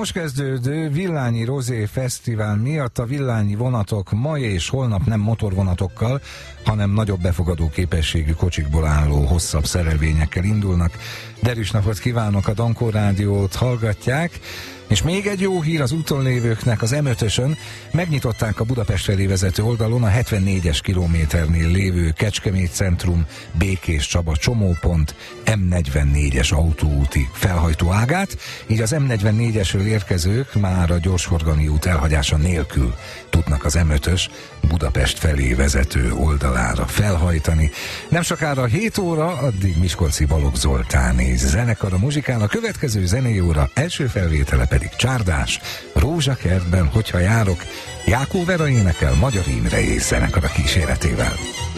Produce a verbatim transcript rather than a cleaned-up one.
most kezdődő Villányi Rozé Fesztivál miatt a villányi vonatok ma és holnap nem motorvonatokkal, hanem nagyobb befogadó képességű kocsikból álló hosszabb szerelvényekkel indulnak. Derűs napot kívánok, a Dankó Rádiót hallgatják. És még egy jó hír az úton lévőknek: az em ötösön megnyitották a Budapest felé vezető oldalon a hetvennégyes kilométernél lévő Kecskemét Centrum Békés Csaba csomópont em negyvennégyes autóúti felhajtóágát, így az em negyvennégyesről érkezők már a gyorsforgalmi út elhagyása nélkül tudnak az em ötös Budapest felé vezető oldalára felhajtani. Nem sokára hét óra, addig Miskolci Balogh Zoltán és zenekara muzsikál, a következő zenei óra első felvétele pedig Csárdás, Rózsakertben, hogyha járok, Jákó Vera énekel Magyar Imre és zenekara kíséretével.